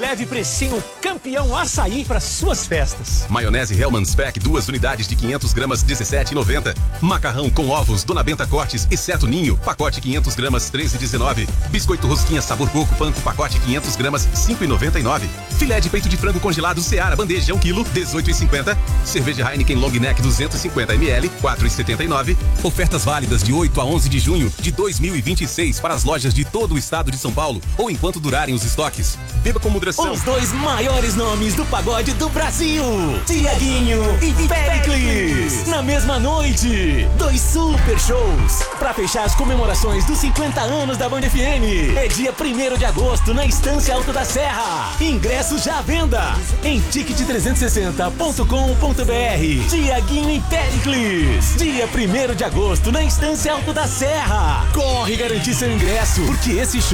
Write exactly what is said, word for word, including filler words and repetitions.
Leve precinho campeão açaí para suas festas. Maionese Hellmann's Pack, duas unidades de quinhentos gramas, dezessete reais e noventa centavos. Macarrão com ovos Dona Benta Cortes, exceto ninho, pacote quinhentos gramas, treze reais e dezenove centavos. Biscoito rosquinha sabor coco panko, pacote quinhentos gramas, cinco reais e noventa e nove centavos. Filé de peito de frango congelado Seara, bandeja um quilo, dezoito reais e cinquenta centavos. Cerveja Heineken Long Neck duzentos e cinquenta mililitros, quatro reais e setenta e nove centavos. Ofertas válidas de oito a onze de junho de dois mil e vinte e seis para as lojas de todo o estado de São Paulo ou enquanto durarem os estoques. Beba com moderação. Os dois maiores nomes do pagode do Brasil, Tiaguinho e Péricles, na mesma noite. Dois super shows para fechar as comemorações dos cinquenta anos da Band F M. É dia primeiro de agosto na Estância Alto da Serra. Ingressos já à venda em ticket trezentos e sessenta ponto com ponto br. Tiaguinho e Péricles, dia primeiro de agosto na Estância Alto da Serra. Corre garantir seu ingresso, porque esse show